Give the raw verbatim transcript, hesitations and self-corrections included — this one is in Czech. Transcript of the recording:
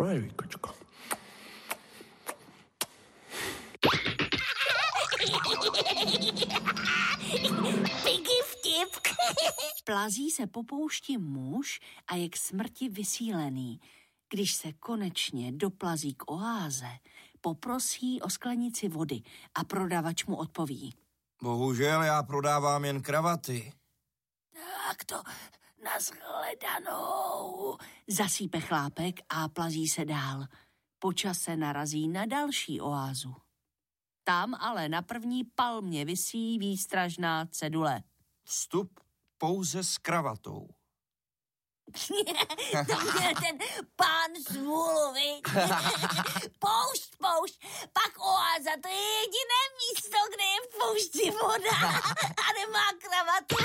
Dobré víkočko. Piggy vtip. Plazí se po poušti muž a je k smrti vysílený. Když se konečně doplazí k oáze, poprosí o sklenici vody a prodavač mu odpoví. Bohužel já prodávám jen kravaty. Tak to nashledanou, zasípe chlápek a plazí se dál. Po čase narazí na další oázu. Tam ale na první palmě visí výstražná cedule. Vstup pouze s kravatou. To měl ten pán smůlu, viď? Poušť, poušť, pak oáza, to je jediné místo, kde je v poušti voda a nemá kravatu.